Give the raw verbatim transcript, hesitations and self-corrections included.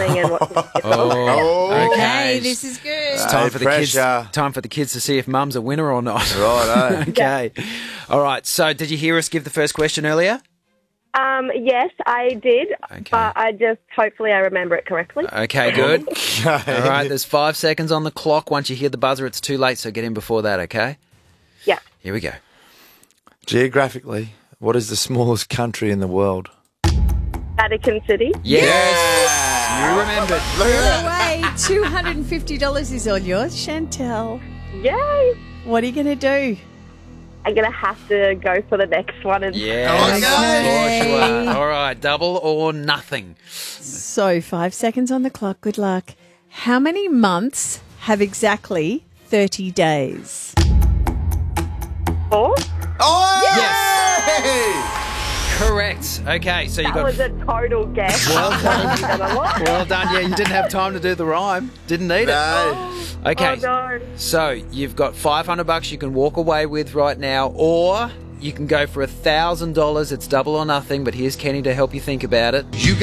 listening and watching. Oh, okay. Hey, this is good. It's time Hey, for the kids. pressure. Time for the kids to see if Mum's a winner or not. Right, Okay. All right. So, did you hear us give the first question earlier? Um, yes, I did, Okay. but I just hopefully I remember it correctly. Okay, good. Okay. All right. There's five seconds on the clock. Once you hear the buzzer, it's too late. So get in before that. Okay. Yeah. Here we go. Geographically, what is the smallest country in the world? Vatican City. Yes. You remembered. Look at that. Away, two hundred fifty dollars is on yours. Chantel, Yay! what are you going to do? I'm gonna have to go for the next one. And Yes. Oh, Of course you are. All right. Double or nothing. So, five seconds on the clock. Good luck. How many months have exactly thirty days? Four? Oh, Yes. Correct. Okay. So you That got. was a total guess. Well done. Done a lot. Well done. Yeah, you didn't have time to do the rhyme. Didn't need it. No. Okay. Oh no. So you've got five hundred bucks you can walk away with right now, or you can go for a thousand dollars. It's double or nothing. But here's Kenny to help you think about it. You